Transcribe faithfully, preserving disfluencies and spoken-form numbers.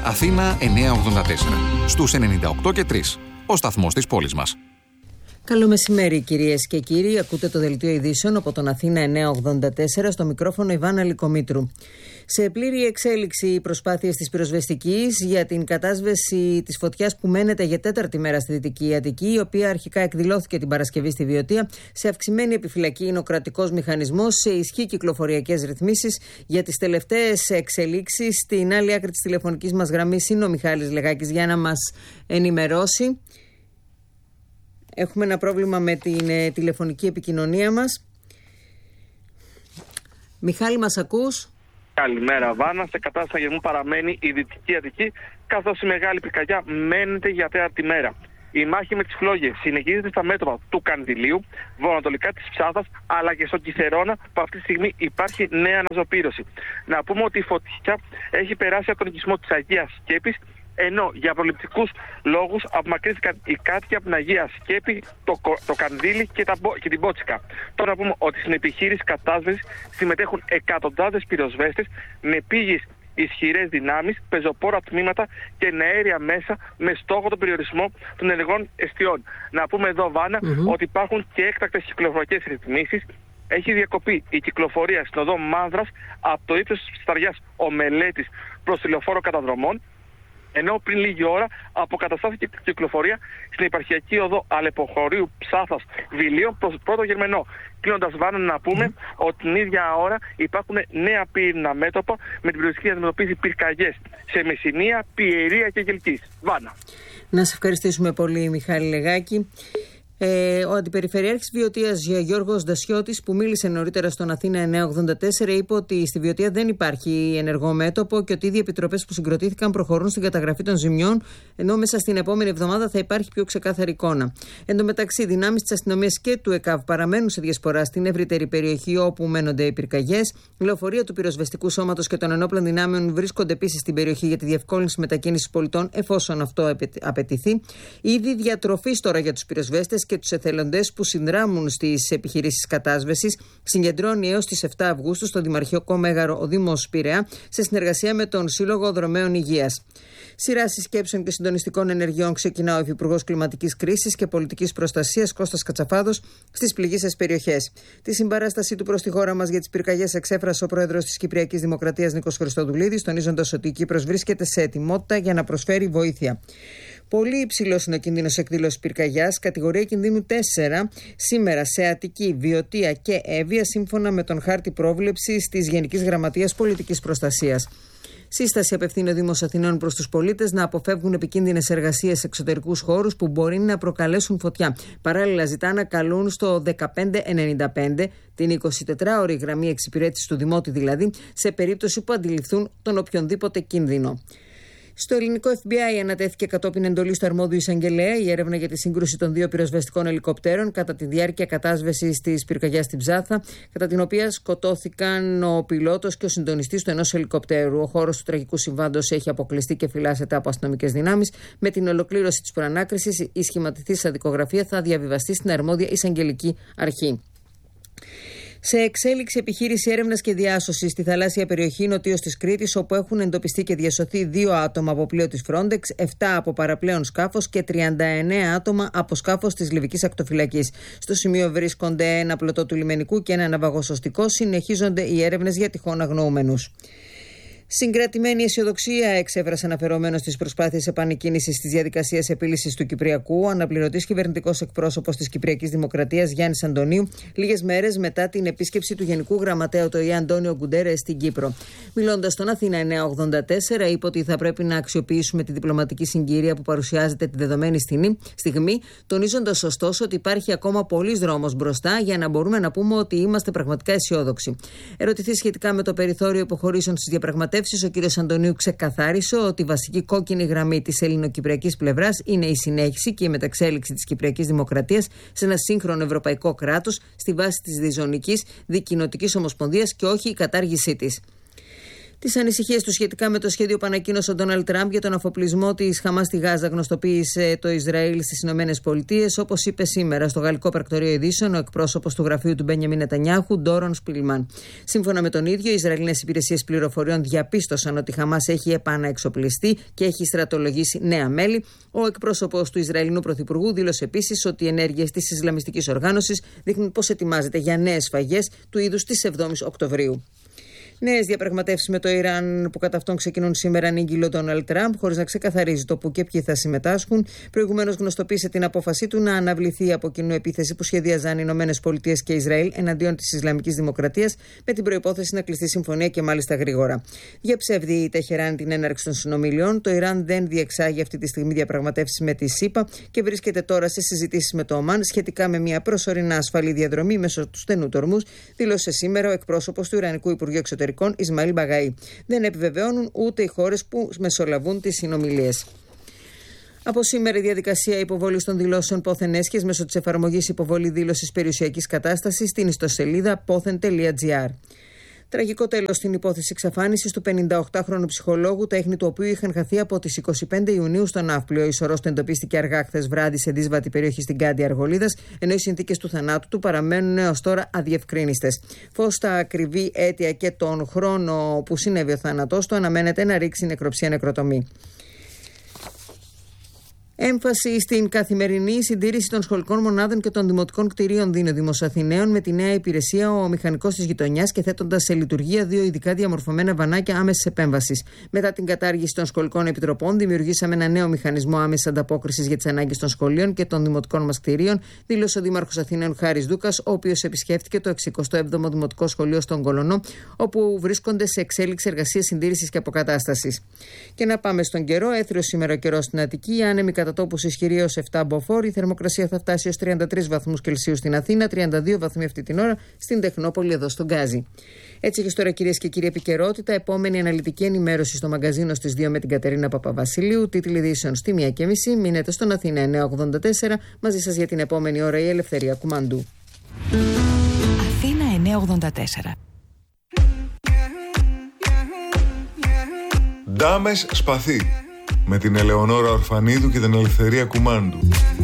Αθήνα εννιακόσια ογδόντα τέσσερα. Στους ενενήντα οκτώ και τρία. Ο σταθμός της πόλης μας. Καλό μεσημέρι, κυρίες και κύριοι. Ακούτε το δελτίο ειδήσεων από τον Αθήνα εννιακόσια ογδόντα τέσσερα, στο μικρόφωνο Ιβάνα Λικομήτρου. Σε πλήρη εξέλιξη οι προσπάθειες της πυροσβεστικής για την κατάσβεση της φωτιάς που μένεται για τέταρτη μέρα στη Δυτική Αττική, η οποία αρχικά εκδηλώθηκε την Παρασκευή στη Βιωτία. Σε αυξημένη επιφυλακή είναι ο κρατικός μηχανισμός, σε ισχύ κυκλοφοριακές ρυθμίσεις. Για τις τελευταίες εξελίξεις, στην άλλη άκρη της τηλεφωνικής μας γραμμής είναι ο Μιχάλης Λεγάκης για να μας ενημερώσει. Έχουμε ένα πρόβλημα με την ε, τηλεφωνική επικοινωνία μας. Μιχάλη, μας ακούς? Καλημέρα, Βάνα. Σε κατάσταση αγερμού παραμένει η Δυτική Αττική, καθώς η μεγάλη πυρκαγιά μένεται για τέταρτη μέρα. Η μάχη με τις φλόγες συνεχίζεται στα μέτωπα του Κανδυλίου, βορειοανατολικά της Ψάθας, αλλά και στο Κιθερώνα, που αυτή τη στιγμή υπάρχει νέα αναζωπήρωση. Να πούμε ότι η φωτιά έχει περάσει από τον οικισμό της Αγίας Σκέπης, ενώ για προληπτικούς λόγους απομακρύνθηκαν οι κάτοικοι από την Αγία Σκέπη, το, το Κανδύλι και, τα, και την Πότσικα. Τώρα να πούμε ότι στην επιχείρηση κατάσβεσης συμμετέχουν εκατοντάδες πυροσβέστες με πήγες ισχυρές δυνάμεις, πεζοπόρα τμήματα και αέρια μέσα, με στόχο τον περιορισμό των ενεργών εστιών. Να πούμε εδώ, Βάνα, mm-hmm. ότι υπάρχουν και έκτακτες κυκλοφοριακές ρυθμίσεις. Έχει διακοπεί η κυκλοφορία στην οδό Μάνδρας από το ύψος της Σταριάς ο Μελέτης προς τη Λεωφόρο Καταδρομών, ενώ πριν λίγη ώρα αποκαταστάθηκε η κυκλοφορία στην επαρχιακή οδό Αλεποχωρίου Ψάθας Βιλίων προς Πρώτο Γερμενό. Κλείνοντας, Βάνα, να πούμε mm. ότι την ίδια ώρα υπάρχουν νέα πύρνα μέτωπα με την περιοριστική αντιμετωπίση πυρκαγιές σε Μεσσηνία, Πιερία και Γελκής. Βάνα. Να σε ευχαριστήσουμε πολύ, Μιχάλη Λεγάκη. Ε, ο Αντιπεριφερειάρχης Βιωτίας Γιώργος Δασιώτης, που μίλησε νωρίτερα στον Αθήνα εννιακόσια ογδόντα τέσσερα, είπε ότι στη Βιωτία δεν υπάρχει ενεργό μέτωπο και ότι ήδη οι επιτροπές που συγκροτήθηκαν προχωρούν στην καταγραφή των ζημιών, ενώ μέσα στην επόμενη εβδομάδα θα υπάρχει πιο ξεκάθαρη εικόνα. Εν τω μεταξύ, δυνάμεις της αστυνομίας και του ΕΚΑΒ παραμένουν σε διασπορά στην ευρύτερη περιοχή όπου μένονται οι πυρκαγιές. Λεωφορεία του πυροσβεστικού σώματος και των ενόπλων δυνάμεων βρίσκονται επίσης στην περιοχή για τη διευκόλυνση μετακίνησης πολιτών, εφόσον αυτό απαιτηθεί. Ήδη διατροφής τώρα για τους πυροσβέστες και τους εθελοντές που συνδράμουν στις επιχειρήσεις κατάσβεσης συγκεντρώνει έως τις επτά Αυγούστου στο Δημαρχικό Μέγαρο ο Δήμος Πειραιά, σε συνεργασία με τον Σύλλογο Δρομέων Υγείας. Σειρά συσκέψεων και συντονιστικών ενεργειών ξεκινά ο Υφυπουργός Κλιματικής Κρίσης και Πολιτικής Προστασίας Κώστας Κατσαφάδος στις πληγείσες περιοχές. Τη συμπαράστασή του προς τη χώρα μας για τις πυρκαγιές εξέφρασε ο Πρόεδρος της Κυπριακής Δημοκρατίας Νίκος Χριστοδουλίδης, τονίζοντας ότι η Κύπρος βρίσκεται σε ετοιμότητα για να προσφέρει βοήθεια. Πολύ υψηλός είναι ο κίνδυνος εκδήλωσης πυρκαγιάς, κατηγορία κινδύνου τέσσερα, σήμερα σε Αττική, Βιωτία και Εύβοια, σύμφωνα με τον χάρτη πρόβλεψης της Γενικής Γραμματείας Πολιτικής Προστασίας. Σύσταση απευθύνει ο Δήμος Αθηνών προς τους πολίτες να αποφεύγουν επικίνδυνες εργασίες σε εξωτερικούς χώρους που μπορεί να προκαλέσουν φωτιά. Παράλληλα, ζητά να καλούν στο δεκαπέντε ενενήντα πέντε, την εικοσιτετράωρη γραμμή εξυπηρέτησης του Δημότη δηλαδή, σε περίπτωση που αντιληφθούν τον οποιονδήποτε κίνδυνο. Στο ελληνικό εφ μπι άι ανατέθηκε κατόπιν εντολή του αρμόδιου εισαγγελέα η έρευνα για τη σύγκρουση των δύο πυροσβεστικών ελικοπτέρων κατά τη διάρκεια κατάσβεσης της πυρκαγιάς στην Ψάθα, κατά την οποία σκοτώθηκαν ο πιλότος και ο συντονιστής του ενός ελικοπτέρου. Ο χώρος του τραγικού συμβάντος έχει αποκλειστεί και φυλάσσεται από αστυνομικές δυνάμεις. Με την ολοκλήρωση της προανάκρισης, η σχηματιστή δικογραφία θα διαβιβαστεί στην αρμόδια εισαγγελική αρχή. Σε εξέλιξη επιχείρηση έρευνας και διάσωσης στη θαλάσσια περιοχή νοτίως της Κρήτης, όπου έχουν εντοπιστεί και διασωθεί δύο άτομα από πλοίο της Frontex, επτά από παραπλέον σκάφος και τριάντα εννέα άτομα από σκάφος της Λιβικής Ακτοφυλακής. Στο σημείο βρίσκονται ένα πλωτό του λιμενικού και ένα ναυαγοσωστικό. Συνεχίζονται οι έρευνες για τυχόν αγνοούμενους. Συγκρατημένη αισιοδοξία εξέφρασε αναφερόμενος στις προσπάθειες επανεκκίνησης της διαδικασίας επίλυσης του Κυπριακού ο αναπληρωτής κυβερνητικός εκπρόσωπος της Κυπριακής Δημοκρατίας Γιάννης Αντωνίου, λίγες μέρες μετά την επίσκεψη του Γενικού Γραμματέα του ΟΗΕ Αντώνιο Γκουντέρες στην Κύπρο. Μιλώντας στον Αθήνα εννιακόσια ογδόντα τέσσερα, είπε ότι θα πρέπει να αξιοποιήσουμε τη διπλωματική συγκυρία που παρουσιάζεται τη δεδομένη στιγμή, τονίζοντας ωστόσο ότι υπάρχει ακόμα πολλής δρόμος μπροστά για να μπορούμε να πούμε ότι είμαστε πραγματικά αισιόδοξοι. Ερωτηθεί σχετικά με το περιθώριο υποχωρήσεων στις διαπραγματεύσεις, ο κ. Αντωνίου ξεκαθάρισε ότι η βασική κόκκινη γραμμή της ελληνοκυπριακής πλευράς είναι η συνέχιση και η μεταξέλιξη της Κυπριακής Δημοκρατίας σε ένα σύγχρονο ευρωπαϊκό κράτος στη βάση της διζωνικής δικοινοτικής ομοσπονδίας και όχι η κατάργησή της. Τις ανησυχίες του σχετικά με το σχέδιο που ανακοίνωσε ο Ντόναλντ Τραμπ για τον αφοπλισμό της Χαμάς στη Γάζα γνωστοποίησε το Ισραήλ στις Ηνωμένες Πολιτείες, όπως είπε σήμερα στο Γαλλικό Πρακτορείο Ειδήσεων ο εκπρόσωπος του γραφείου του Μπένιαμιν Νετανιάχου, Ντόρον Σπίλμαν. Σύμφωνα με τον ίδιο, οι Ισραηλινές υπηρεσίες πληροφοριών διαπίστωσαν ότι η Χαμάς έχει επαναεξοπλιστεί και έχει στρατολογήσει νέα μέλη. Ο εκπρόσωπος του Ισραηλινού Πρωθυπουργού δήλωσε επίσης ότι οι ενέργειες της Ισλαμιστικής οργάνωσης δείχνουν πως ετοιμάζεται για νέες σφαγές του είδους της εβδόμης Οκτωβρίου. Νέες διαπραγματεύσεις με το Ιράν που κατά αυτόν ξεκινούν σήμερα ανήγγειλε ο Ντόναλντ Τραμπ, χωρίς να ξεκαθαρίζει το που και ποιοι θα συμμετάσχουν. Προηγουμένως γνωστοποίησε την απόφασή του να αναβληθεί από κοινού επίθεση που σχεδίαζαν οι Ηνωμένες Πολιτείες και Ισραήλ εναντίον της Ισλαμικής Δημοκρατίας, με την προϋπόθεση να κλειστεί συμφωνία και μάλιστα γρήγορα. Διαψεύδει η Τεχεράνη την έναρξη των συνομιλιών. Το Ιράν δεν διεξάγει αυτή τη στιγμή διαπραγματεύσεις με τη ΣΥΠΑ και βρίσκεται τώρα σε συζητήσεις με το Ομάν σχετικά με μια προσωρινά ασφαλή διαδρομή μέσω του στενού τορμούς, δήλωσε σήμερα ο εκπρόσωπος του Ιρανικού Υπουργείου Εξωτερικών Ισμαήλ Μπαγαή. Δεν επιβεβαιώνουν ούτε οι χώρες που μεσολαβούν τις συνομιλίες. Από σήμερα η διαδικασία υποβολής των δηλώσεων πόθεν έσχες μέσω της εφαρμογής υποβολή δήλωσης περιουσιακής κατάστασης στην ιστοσελίδα πόθεν τελεία τζι άρ. Τραγικό τέλος στην υπόθεση εξαφάνισης του πενηνταοκτάχρονου ψυχολόγου, τα ίχνη του οποίου είχαν χαθεί από τις εικοστή πέμπτη Ιουνίου στο Ναύπλιο. Ο ισορρός του εντοπίστηκε αργά χθες βράδυ σε δύσβατη περιοχή στην Κάντια Αργολίδας, ενώ οι συνθήκες του θανάτου του παραμένουν έως τώρα αδιευκρίνιστες. Φως στα ακριβή αίτια και τον χρόνο που συνέβη ο θάνατός του αναμένεται να ρίξει νεκροψία νεκροτομή. Έμφαση στην καθημερινή συντήρηση των σχολικών μονάδων και των δημοτικών κτηρίων δίνει ο Δήμος Αθηναίων με τη νέα υπηρεσία ο μηχανικός της γειτονιάς και θέτοντας σε λειτουργία δύο ειδικά διαμορφωμένα βανάκια άμεσης επέμβασης. Μετά την κατάργηση των σχολικών επιτροπών, δημιουργήσαμε ένα νέο μηχανισμό άμεσης ανταπόκρισης για τις ανάγκες των σχολείων και των δημοτικών μας κτηρίων, δήλωσε ο Δήμαρχος Αθηναίων Χάρης Δούκας, ο οποίος επισκέφθηκε το εξηκοστό έβδομο Δημοτικό Σχολείο στον Κολονό, όπου βρίσκονται σε εξέλιξη εργασίες συντήρησης και αποκατάστασης. Και να πάμε στον καιρό. Έθριος σήμερα ο καιρός στην Αττική, άνεμη κατά τόπους ισχυρή ως επτά μποφόρ. Η θερμοκρασία θα φτάσει ως τριάντα τρεις βαθμούς Κελσίου στην Αθήνα, τριάντα δύο βαθμοί αυτή την ώρα στην Τεχνόπολη εδώ στον Γκάζι. Έτσι και τώρα, κυρίες και κύριοι, επικαιρότητα. Επόμενη αναλυτική ενημέρωση στο μαγκαζίνο στις δύο με την Κατερίνα Παπαβασιλείου. Τίτλοι ειδήσεων στη μία και μισή. Μείνετε στον Αθήνα εννιακόσια ογδόντα τέσσερα. Μαζί σας για την επόμενη ώρα η Ελευθερία Κουμαντού. Αθήνα εννιακόσια ογδόντα τέσσερα. Ντάμες Σπαθί με την Ελεονόρα Ορφανίδου και την Ελευθερία Κουμάντου.